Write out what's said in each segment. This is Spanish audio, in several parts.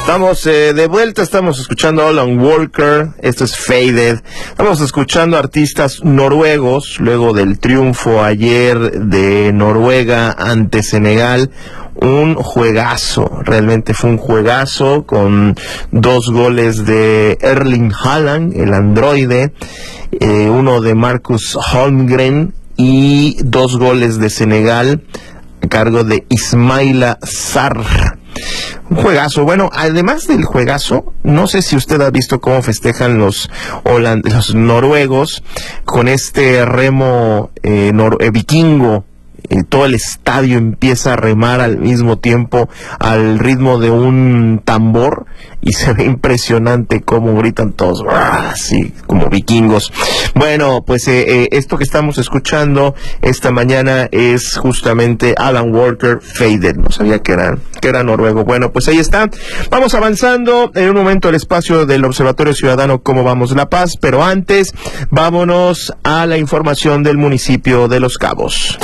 Estamos de vuelta, estamos escuchando Alan Walker, esto es Faded. Estamos escuchando artistas noruegos, luego del triunfo ayer de Noruega ante Senegal. Un juegazo, realmente fue un juegazo, con 2 goles de Erling Haaland, el androide, uno de Marcus Holmgren y 2 goles de Senegal a cargo de Ismaila Sarr. Un juegazo. Bueno, además del juegazo, no sé si usted ha visto cómo festejan los noruegos con este remo vikingo. Todo el estadio empieza a remar al mismo tiempo al ritmo de un tambor y se ve impresionante cómo gritan todos así como vikingos. Bueno, pues esto que estamos escuchando esta mañana es justamente Alan Walker, Faded. No sabía que era noruego. Bueno, pues ahí está. Vamos avanzando en un momento el espacio del Observatorio Ciudadano Cómo Vamos La Paz, pero antes vámonos a la información del municipio de Los Cabos.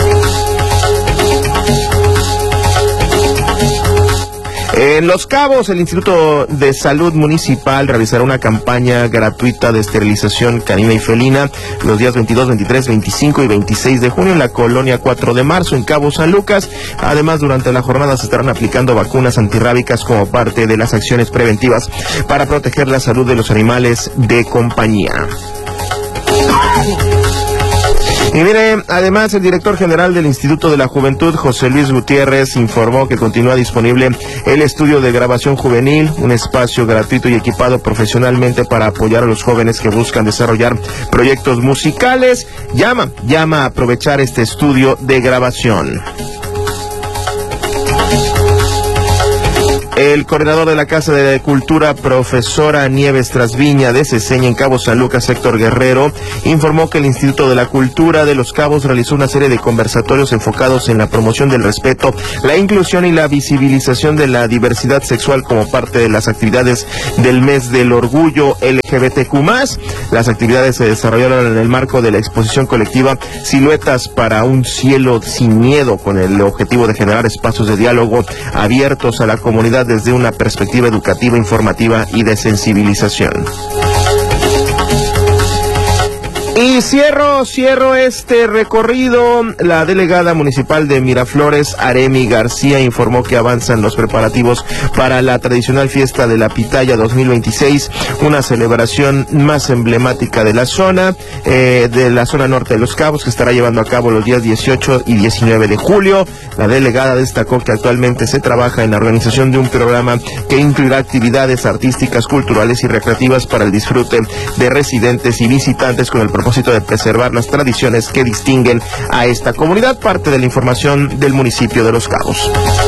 En Los Cabos, el Instituto de Salud Municipal realizará una campaña gratuita de esterilización canina y felina los días 22, 23, 25 y 26 de junio en la colonia 4 de marzo en Cabo San Lucas. Además, durante la jornada se estarán aplicando vacunas antirrábicas como parte de las acciones preventivas para proteger la salud de los animales de compañía. Y mire, además el director general del Instituto de la Juventud, José Luis Gutiérrez, informó que continúa disponible el estudio de grabación juvenil, un espacio gratuito y equipado profesionalmente para apoyar a los jóvenes que buscan desarrollar proyectos musicales. Llama a aprovechar este estudio de grabación. El coordinador de la Casa de Cultura, profesora Nieves Trasviña de Ceseña en Cabo San Lucas, Héctor Guerrero, informó que el Instituto de la Cultura de Los Cabos realizó una serie de conversatorios enfocados en la promoción del respeto, la inclusión y la visibilización de la diversidad sexual como parte de las actividades del mes del orgullo LGBTQ+. Las actividades se desarrollaron en el marco de la exposición colectiva Siluetas para un cielo sin miedo, con el objetivo de generar espacios de diálogo abiertos a la comunidad desde una perspectiva educativa, informativa y de sensibilización. Y cierro este recorrido. La delegada municipal de Miraflores, Aremi García, informó que avanzan los preparativos para la tradicional fiesta de la Pitaya 2026, una celebración más emblemática de la zona norte de Los Cabos, que estará llevando a cabo los días 18 y 19 de julio. La delegada destacó que actualmente se trabaja en la organización de un programa que incluirá actividades artísticas, culturales y recreativas para el disfrute de residentes y visitantes con el propósito de preservar las tradiciones que distinguen a esta comunidad. Parte de la información del municipio de Los Cabos.